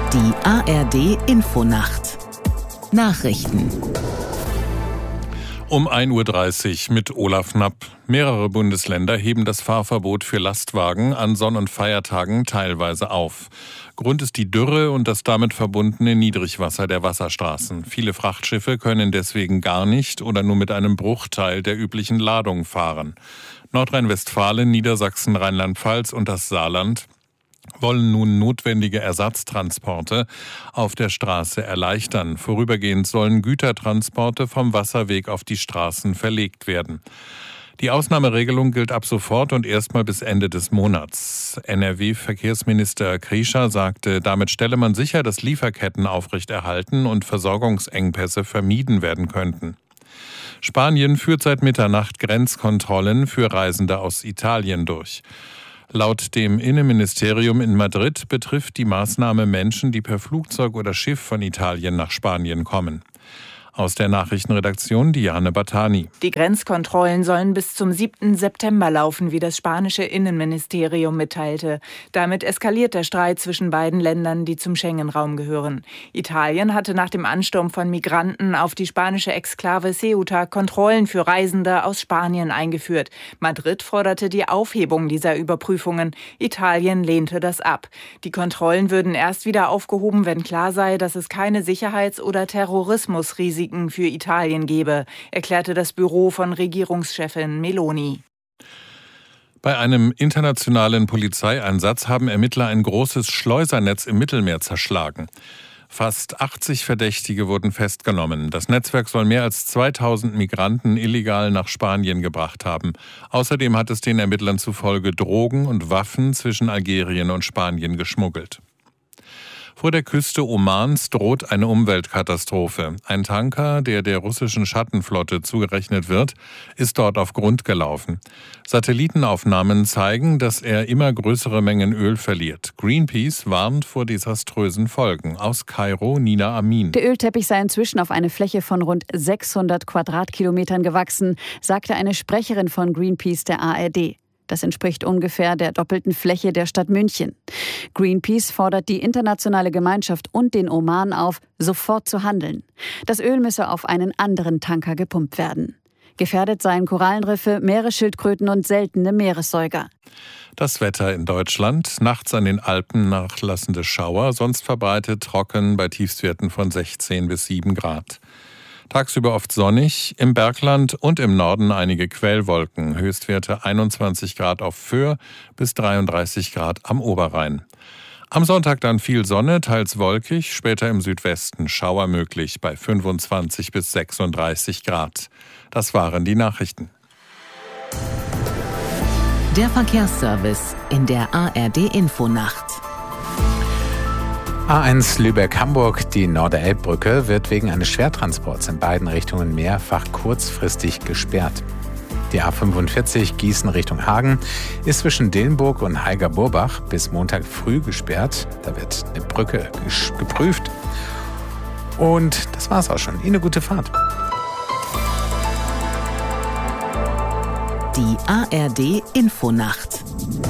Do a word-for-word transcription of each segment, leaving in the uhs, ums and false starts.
Die A R D-Infonacht. Nachrichten. Um ein Uhr dreißig mit Olaf Knapp. Mehrere Bundesländer heben das Fahrverbot für Lastwagen an Sonn- und Feiertagen teilweise auf. Grund ist die Dürre und das damit verbundene Niedrigwasser der Wasserstraßen. Viele Frachtschiffe können deswegen gar nicht oder nur mit einem Bruchteil der üblichen Ladung fahren. Nordrhein-Westfalen, Niedersachsen, Rheinland-Pfalz und das Saarland wollen nun notwendige Ersatztransporte auf der Straße erleichtern. Vorübergehend sollen Gütertransporte vom Wasserweg auf die Straßen verlegt werden. Die Ausnahmeregelung gilt ab sofort und erstmal bis Ende des Monats. N R W-Verkehrsminister Kriescher sagte, damit stelle man sicher, dass Lieferketten aufrechterhalten und Versorgungsengpässe vermieden werden könnten. Spanien führt seit Mitternacht Grenzkontrollen für Reisende aus Italien durch. Laut dem Innenministerium in Madrid betrifft die Maßnahme Menschen, die per Flugzeug oder Schiff von Italien nach Spanien kommen. Aus der Nachrichtenredaktion Diane Battani. Die Grenzkontrollen sollen bis zum siebten September laufen, wie das spanische Innenministerium mitteilte. Damit eskaliert der Streit zwischen beiden Ländern, die zum Schengen-Raum gehören. Italien hatte nach dem Ansturm von Migranten auf die spanische Exklave Ceuta Kontrollen für Reisende aus Spanien eingeführt. Madrid forderte die Aufhebung dieser Überprüfungen. Italien lehnte das ab. Die Kontrollen würden erst wieder aufgehoben, wenn klar sei, dass es keine Sicherheits- oder Terrorismusrisiken für Italien gebe, erklärte das Büro von Regierungschefin Meloni. Bei einem internationalen Polizeieinsatz haben Ermittler ein großes Schleusernetz im Mittelmeer zerschlagen. Fast achtzig Verdächtige wurden festgenommen. Das Netzwerk soll mehr als zweitausend Migranten illegal nach Spanien gebracht haben. Außerdem hat es den Ermittlern zufolge Drogen und Waffen zwischen Algerien und Spanien geschmuggelt. Vor der Küste Omans droht eine Umweltkatastrophe. Ein Tanker, der der russischen Schattenflotte zugerechnet wird, ist dort auf Grund gelaufen. Satellitenaufnahmen zeigen, dass er immer größere Mengen Öl verliert. Greenpeace warnt vor desaströsen Folgen. Aus Kairo, Nina Amin. Der Ölteppich sei inzwischen auf eine Fläche von rund sechshundert Quadratkilometern gewachsen, sagte eine Sprecherin von Greenpeace der A R D. Das entspricht ungefähr der doppelten Fläche der Stadt München. Greenpeace fordert die internationale Gemeinschaft und den Oman auf, sofort zu handeln. Das Öl müsse auf einen anderen Tanker gepumpt werden. Gefährdet seien Korallenriffe, Meeresschildkröten und seltene Meeressäuger. Das Wetter in Deutschland. Nachts an den Alpen nachlassende Schauer, sonst verbreitet trocken bei Tiefstwerten von sechzehn bis sieben Grad. Tagsüber oft sonnig, im Bergland und im Norden einige Quellwolken, Höchstwerte einundzwanzig Grad auf Föhr bis dreiunddreißig Grad am Oberrhein. Am Sonntag dann viel Sonne, teils wolkig, später im Südwesten Schauer möglich bei fünfundzwanzig bis sechsunddreißig Grad. Das waren die Nachrichten. Der Verkehrsservice in der A R D-Infonacht. A eins Lübeck-Hamburg, die Norderelbbrücke, wird wegen eines Schwertransports in beiden Richtungen mehrfach kurzfristig gesperrt. Die A fünfundvierzig Gießen Richtung Hagen ist zwischen Dillenburg und Heiger-Burbach bis Montag früh gesperrt. Da wird eine Brücke geprüft. Und das war's auch schon. Ihnen eine gute Fahrt. Die A R D-Infonacht.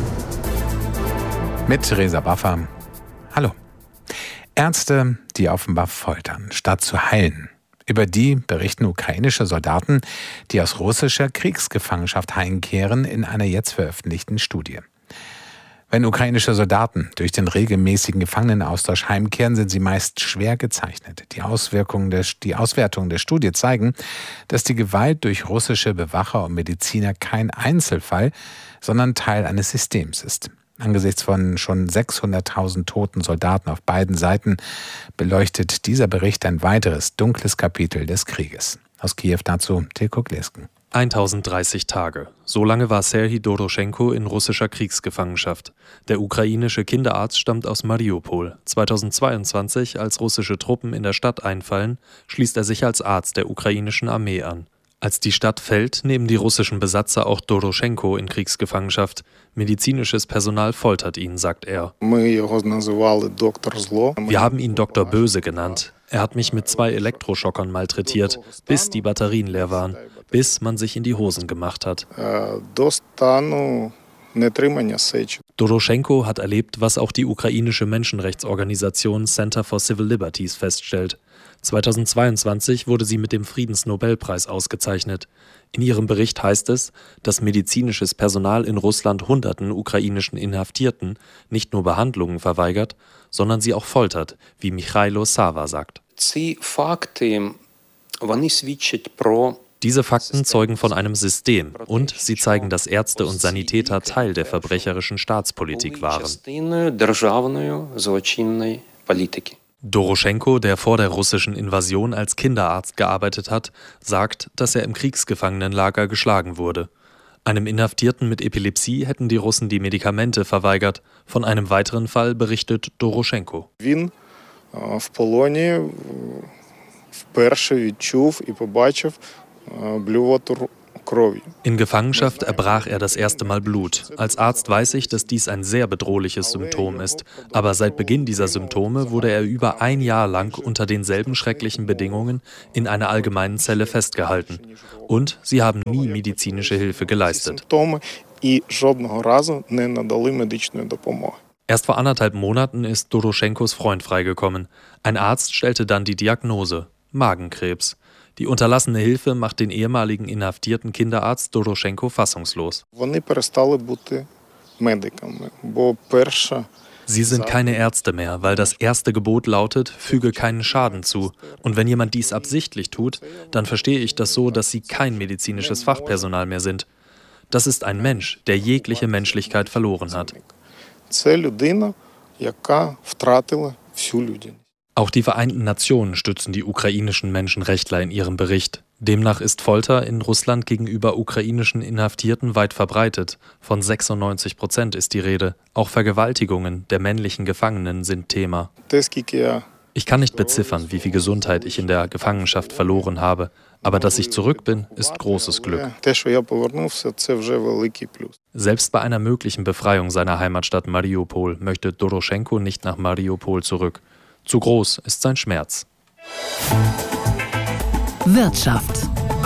Mit Theresa Baffer. Hallo. Ärzte, die offenbar foltern, statt zu heilen. Über die berichten ukrainische Soldaten, die aus russischer Kriegsgefangenschaft heimkehren, in einer jetzt veröffentlichten Studie. Wenn ukrainische Soldaten durch den regelmäßigen Gefangenenaustausch heimkehren, sind sie meist schwer gezeichnet. Die Auswirkungen der, die Auswertungen der Studie zeigen, dass die Gewalt durch russische Bewacher und Mediziner kein Einzelfall, sondern Teil eines Systems ist. Angesichts von schon sechshunderttausend toten Soldaten auf beiden Seiten beleuchtet dieser Bericht ein weiteres dunkles Kapitel des Krieges. Aus Kiew dazu Tilko Glesken. tausenddreißig Tage. So lange war Serhij Doroschenko in russischer Kriegsgefangenschaft. Der ukrainische Kinderarzt stammt aus Mariupol. zweitausendzweiundzwanzig, als russische Truppen in der Stadt einfallen, schließt er sich als Arzt der ukrainischen Armee an. Als die Stadt fällt, nehmen die russischen Besatzer auch Doroschenko in Kriegsgefangenschaft. Medizinisches Personal foltert ihn, sagt er. Wir haben ihn Doktor Böse genannt. Er hat mich mit zwei Elektroschockern malträtiert, bis die Batterien leer waren, bis man sich in die Hosen gemacht hat. Doroschenko hat erlebt, was auch die ukrainische Menschenrechtsorganisation Center for Civil Liberties feststellt. zweitausendzweiundzwanzig wurde sie mit dem Friedensnobelpreis ausgezeichnet. In ihrem Bericht heißt es, dass medizinisches Personal in Russland hunderten ukrainischen Inhaftierten nicht nur Behandlungen verweigert, sondern sie auch foltert, wie Michailo Sava sagt. Diese Fakten zeugen von einem System und sie zeigen, dass Ärzte und Sanitäter Teil der verbrecherischen Staatspolitik waren. Doroschenko, der vor der russischen Invasion als Kinderarzt gearbeitet hat, sagt, dass er im Kriegsgefangenenlager geschlagen wurde. Einem Inhaftierten mit Epilepsie hätten die Russen die Medikamente verweigert. Von einem weiteren Fall berichtet Doroschenko. In Gefangenschaft erbrach er das erste Mal Blut. Als Arzt weiß ich, dass dies ein sehr bedrohliches Symptom ist. Aber seit Beginn dieser Symptome wurde er über ein Jahr lang unter denselben schrecklichen Bedingungen in einer allgemeinen Zelle festgehalten. Und sie haben nie medizinische Hilfe geleistet. Erst vor anderthalb Monaten ist Doroschenkos Freund freigekommen. Ein Arzt stellte dann die Diagnose: Magenkrebs. Die unterlassene Hilfe macht den ehemaligen inhaftierten Kinderarzt Doroschenko fassungslos. Sie sind keine Ärzte mehr, weil das erste Gebot lautet, füge keinen Schaden zu. Und wenn jemand dies absichtlich tut, dann verstehe ich das so, dass sie kein medizinisches Fachpersonal mehr sind. Das ist ein Mensch, der jegliche Menschlichkeit verloren hat. Auch die Vereinten Nationen stützen die ukrainischen Menschenrechtler in ihrem Bericht. Demnach ist Folter in Russland gegenüber ukrainischen Inhaftierten weit verbreitet. Von sechsundneunzig Prozent ist die Rede. Auch Vergewaltigungen der männlichen Gefangenen sind Thema. Ich kann nicht beziffern, wie viel Gesundheit ich in der Gefangenschaft verloren habe. Aber dass ich zurück bin, ist großes Glück. Selbst bei einer möglichen Befreiung seiner Heimatstadt Mariupol möchte Doroschenko nicht nach Mariupol zurück. Zu groß ist sein Schmerz. Wirtschaft.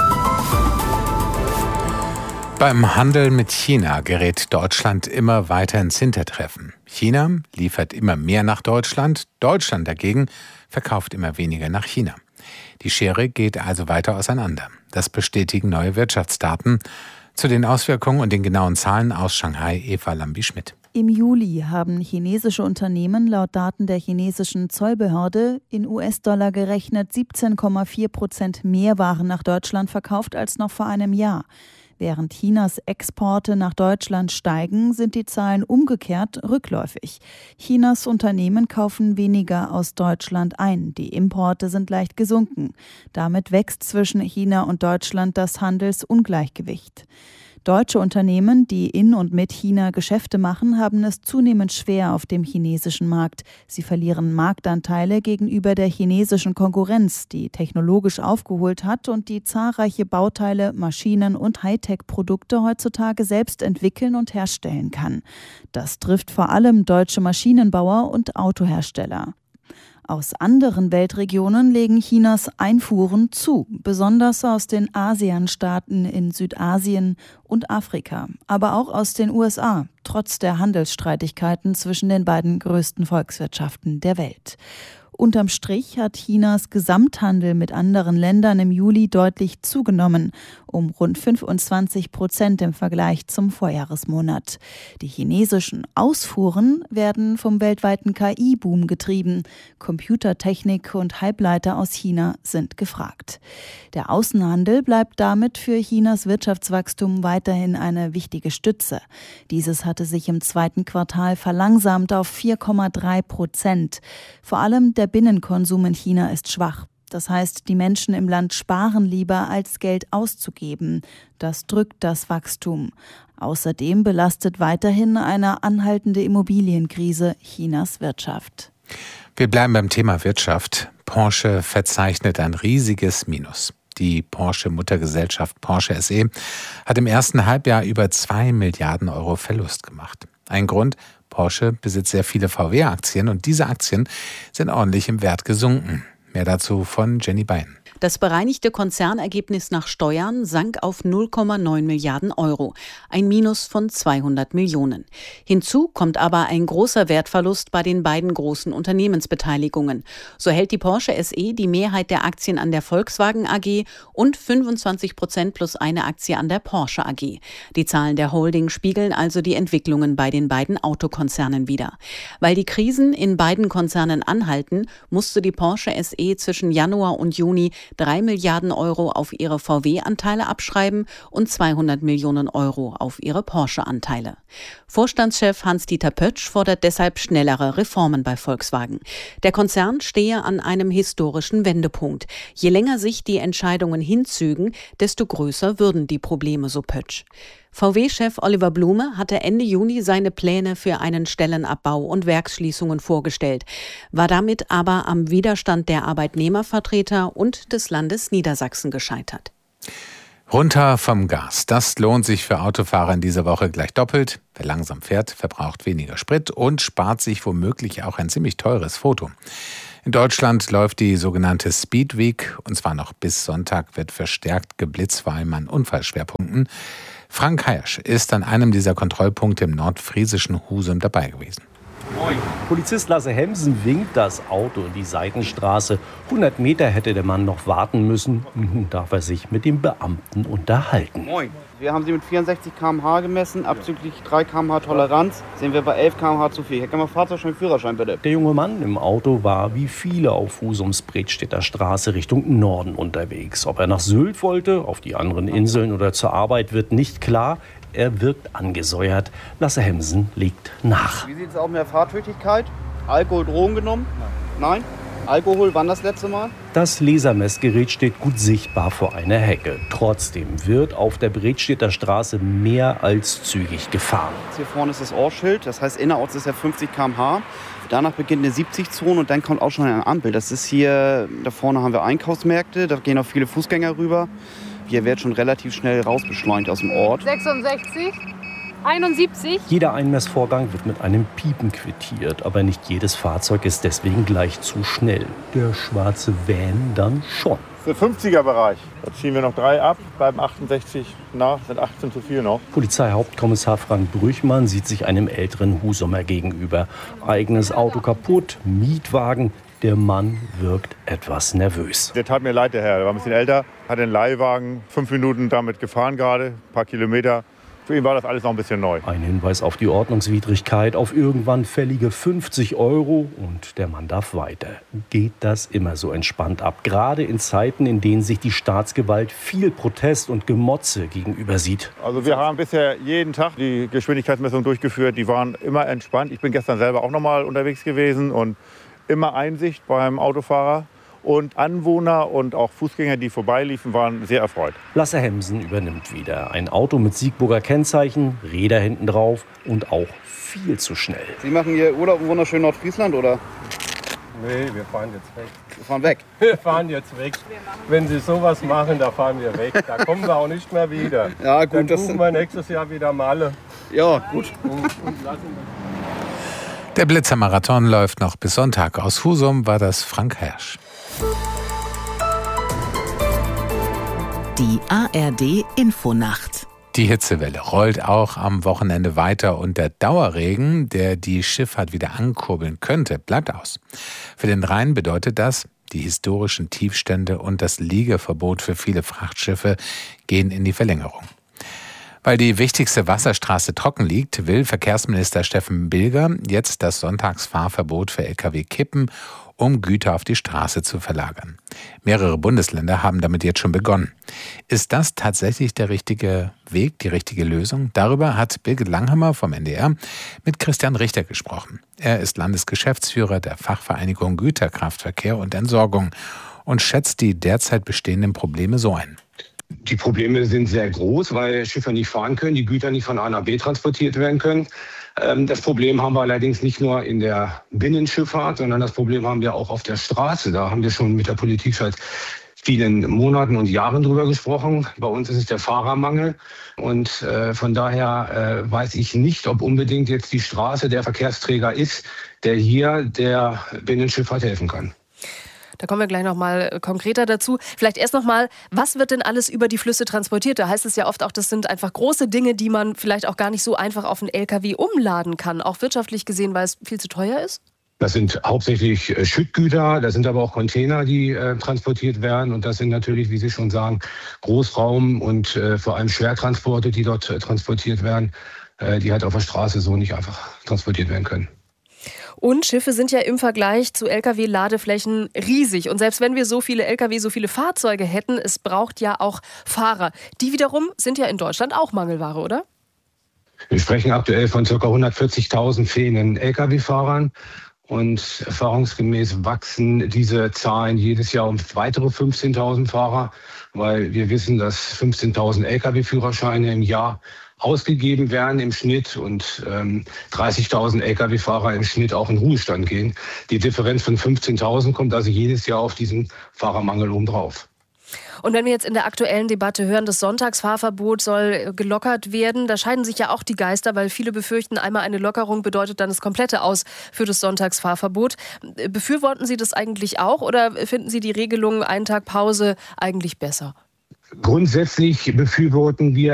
Beim Handel mit China gerät Deutschland immer weiter ins Hintertreffen. China liefert immer mehr nach Deutschland, Deutschland dagegen verkauft immer weniger nach China. Die Schere geht also weiter auseinander. Das bestätigen neue Wirtschaftsdaten. Zu den Auswirkungen und den genauen Zahlen aus Shanghai Eva Lambi-Schmidt. Im Juli haben chinesische Unternehmen laut Daten der chinesischen Zollbehörde in U S-Dollar gerechnet siebzehn Komma vier Prozent mehr Waren nach Deutschland verkauft als noch vor einem Jahr. Während Chinas Exporte nach Deutschland steigen, sind die Zahlen umgekehrt rückläufig. Chinas Unternehmen kaufen weniger aus Deutschland ein. Die Importe sind leicht gesunken. Damit wächst zwischen China und Deutschland das Handelsungleichgewicht. Deutsche Unternehmen, die in und mit China Geschäfte machen, haben es zunehmend schwer auf dem chinesischen Markt. Sie verlieren Marktanteile gegenüber der chinesischen Konkurrenz, die technologisch aufgeholt hat und die zahlreiche Bauteile, Maschinen und Hightech-Produkte heutzutage selbst entwickeln und herstellen kann. Das trifft vor allem deutsche Maschinenbauer und Autohersteller. Aus anderen Weltregionen legen Chinas Einfuhren zu, besonders aus den ASEAN-Staaten in Südasien und Afrika, aber auch aus den U S A, trotz der Handelsstreitigkeiten zwischen den beiden größten Volkswirtschaften der Welt. Unterm Strich hat Chinas Gesamthandel mit anderen Ländern im Juli deutlich zugenommen, um rund fünfundzwanzig Prozent im Vergleich zum Vorjahresmonat. Die chinesischen Ausfuhren werden vom weltweiten K I-Boom getrieben. Computertechnik und Halbleiter aus China sind gefragt. Der Außenhandel bleibt damit für Chinas Wirtschaftswachstum weiterhin eine wichtige Stütze. Dieses hatte sich im zweiten Quartal verlangsamt auf vier Komma drei Prozent. Vor allem der Der Binnenkonsum in China ist schwach. Das heißt, die Menschen im Land sparen lieber, als Geld auszugeben. Das drückt das Wachstum. Außerdem belastet weiterhin eine anhaltende Immobilienkrise Chinas Wirtschaft. Wir bleiben beim Thema Wirtschaft. Porsche verzeichnet ein riesiges Minus. Die Porsche-Muttergesellschaft Porsche S E hat im ersten Halbjahr über zwei Milliarden Euro Verlust gemacht. Ein Grund: Porsche besitzt sehr viele V W-Aktien und diese Aktien sind ordentlich im Wert gesunken. Mehr dazu von Jenny Bein. Das bereinigte Konzernergebnis nach Steuern sank auf null Komma neun Milliarden Euro, ein Minus von zweihundert Millionen. Hinzu kommt aber ein großer Wertverlust bei den beiden großen Unternehmensbeteiligungen. So hält die Porsche S E die Mehrheit der Aktien an der Volkswagen A G und fünfundzwanzig Prozent plus eine Aktie an der Porsche A G. Die Zahlen der Holding spiegeln also die Entwicklungen bei den beiden Autokonzernen wider. Weil die Krisen in beiden Konzernen anhalten, musste die Porsche S E zwischen Januar und Juni drei Milliarden Euro auf ihre V W-Anteile abschreiben und zweihundert Millionen Euro auf ihre Porsche-Anteile. Vorstandschef Hans-Dieter Pötsch fordert deshalb schnellere Reformen bei Volkswagen. Der Konzern stehe an einem historischen Wendepunkt. Je länger sich die Entscheidungen hinzögen, desto größer würden die Probleme, so Pötsch. V W-Chef Oliver Blume hatte Ende Juni seine Pläne für einen Stellenabbau und Werksschließungen vorgestellt, war damit aber am Widerstand der Arbeitnehmervertreter und des Landes Niedersachsen gescheitert. Runter vom Gas. Das lohnt sich für Autofahrer in dieser Woche gleich doppelt. Wer langsam fährt, verbraucht weniger Sprit und spart sich womöglich auch ein ziemlich teures Foto. In Deutschland läuft die sogenannte Speed Week und zwar noch bis Sonntag wird verstärkt geblitzt, vor allem an Unfallschwerpunkten. Frank Heiersch ist an einem dieser Kontrollpunkte im nordfriesischen Husum dabei gewesen. Moin. Polizist Lasse Hemsen winkt das Auto in die Seitenstraße. hundert Meter hätte der Mann noch warten müssen. Nun darf er sich mit dem Beamten unterhalten. Moin. Wir haben sie mit vierundsechzig Kilometer pro Stunde gemessen, abzüglich drei Kilometer pro Stunde Toleranz. Sehen wir bei elf Kilometer pro Stunde zu viel. Herr Kammer, Fahrzeugschein, Führerschein bitte. Der junge Mann im Auto war wie viele auf Husums Bredstedter Straße Richtung Norden unterwegs. Ob er nach Sylt wollte, auf die anderen Inseln oder zur Arbeit, wird nicht klar. Er wirkt angesäuert. Lasse Hemsen legt nach. Wie sieht es aus mit der Fahrtüchtigkeit? Alkohol, Drogen genommen? Nein. Nein? Alkohol, wann das letzte Mal? Das Lasermessgerät steht gut sichtbar vor einer Hecke. Trotzdem wird auf der Bredstedter Straße mehr als zügig gefahren. Hier vorne ist das Ortsschild, das heißt innerorts ist ja fünfzig Kilometer pro Stunde. Danach beginnt eine siebzig-Zone und dann kommt auch schon eine Ampel. Das ist hier, da vorne haben wir Einkaufsmärkte, da gehen auch viele Fußgänger rüber. Hier wird schon relativ schnell rausbeschleunigt aus dem Ort. sechsundsechzig, einundsiebzig. Jeder Einmessvorgang wird mit einem Piepen quittiert, aber nicht jedes Fahrzeug ist deswegen gleich zu schnell. Der schwarze Van dann schon. Der fünfziger-Bereich. Da ziehen wir noch drei ab, bleiben achtundsechzig nach, sind achtzehn zu viel noch. Polizeihauptkommissar Frank Brüchmann sieht sich einem älteren Husumer gegenüber. Eigenes Auto kaputt, Mietwagen. Der Mann wirkt etwas nervös. Der tat mir leid, der Herr. Der war ein bisschen älter, hat einen Leihwagen, fünf Minuten damit gefahren gerade, ein paar Kilometer. Für ihn war das alles noch ein bisschen neu. Ein Hinweis auf die Ordnungswidrigkeit, auf irgendwann fällige fünfzig Euro und der Mann darf weiter. Geht das immer so entspannt ab? Gerade in Zeiten, in denen sich die Staatsgewalt viel Protest und Gemotze gegenüber sieht. Also wir haben bisher jeden Tag die Geschwindigkeitsmessung durchgeführt. Die waren immer entspannt. Ich bin gestern selber auch noch mal unterwegs gewesen und immer Einsicht beim Autofahrer. Und Anwohner und auch Fußgänger, die vorbeiliefen, waren sehr erfreut. Lasse Hemsen übernimmt wieder. Ein Auto mit Siegburger Kennzeichen, Räder hinten drauf und auch viel zu schnell. Sie machen hier Urlaub in wunderschönen Nordfriesland, oder? Nee, wir fahren jetzt weg. Wir fahren weg? Wir fahren jetzt weg. Wenn Sie sowas machen, da fahren wir weg. Da kommen wir auch nicht mehr wieder. Ja, gut. Dann das buchen wir nächstes Jahr wieder Malle. Ja, gut. Und, und lassen wir Der Blitzermarathon läuft noch bis Sonntag. Aus Husum war das Frank Heiersch. Die A R D Infonacht. Die Hitzewelle rollt auch am Wochenende weiter und der Dauerregen, der die Schifffahrt wieder ankurbeln könnte, bleibt aus. Für den Rhein bedeutet das, die historischen Tiefstände und das Liegeverbot für viele Frachtschiffe gehen in die Verlängerung. Weil die wichtigste Wasserstraße trocken liegt, will Verkehrsminister Steffen Bilger jetzt das Sonntagsfahrverbot für L K W kippen, um Güter auf die Straße zu verlagern. Mehrere Bundesländer haben damit jetzt schon begonnen. Ist das tatsächlich der richtige Weg, die richtige Lösung? Darüber hat Birgit Langhammer vom N D R mit Christian Richter gesprochen. Er ist Landesgeschäftsführer der Fachvereinigung Güterkraftverkehr und Entsorgung und schätzt die derzeit bestehenden Probleme so ein. Die Probleme sind sehr groß, weil Schiffe nicht fahren können, die Güter nicht von A nach B transportiert werden können. Das Problem haben wir allerdings nicht nur in der Binnenschifffahrt, sondern das Problem haben wir auch auf der Straße. Da haben wir schon mit der Politik seit vielen Monaten und Jahren drüber gesprochen. Bei uns ist es der Fahrermangel. Und äh, von daher äh, weiß ich nicht, ob unbedingt jetzt die Straße der Verkehrsträger ist, der hier der Binnenschifffahrt helfen kann. Da kommen wir gleich noch mal konkreter dazu. Vielleicht erst noch mal, was wird denn alles über die Flüsse transportiert? Da heißt es ja oft auch, das sind einfach große Dinge, die man vielleicht auch gar nicht so einfach auf einen L K W umladen kann, auch wirtschaftlich gesehen, weil es viel zu teuer ist? Das sind hauptsächlich äh, Schüttgüter, das sind aber auch Container, die äh, transportiert werden. Und das sind natürlich, wie Sie schon sagen, Großraum- und äh, vor allem Schwertransporte, die dort äh, transportiert werden, äh, die halt auf der Straße so nicht einfach transportiert werden können. Und Schiffe sind ja im Vergleich zu L K W-Ladeflächen riesig. Und selbst wenn wir so viele L K W, so viele Fahrzeuge hätten, es braucht ja auch Fahrer. Die wiederum sind ja in Deutschland auch Mangelware, oder? Wir sprechen aktuell von ca. hundertvierzigtausend fehlenden L K W-Fahrern. Und erfahrungsgemäß wachsen diese Zahlen jedes Jahr um weitere fünfzehntausend Fahrer, weil wir wissen, dass fünfzehntausend L K W-Führerscheine im Jahr ausgegeben werden im Schnitt und ähm, dreißigtausend L K W-Fahrer im Schnitt auch in Ruhestand gehen. Die Differenz von fünfzehntausend kommt also jedes Jahr auf diesen Fahrermangel obendrauf. Und wenn wir jetzt in der aktuellen Debatte hören, das Sonntagsfahrverbot soll gelockert werden, da scheiden sich ja auch die Geister, weil viele befürchten, einmal eine Lockerung bedeutet dann das komplette Aus für das Sonntagsfahrverbot. Befürworten Sie das eigentlich auch oder finden Sie die Regelung einen Tag Pause eigentlich besser? Grundsätzlich befürworten wir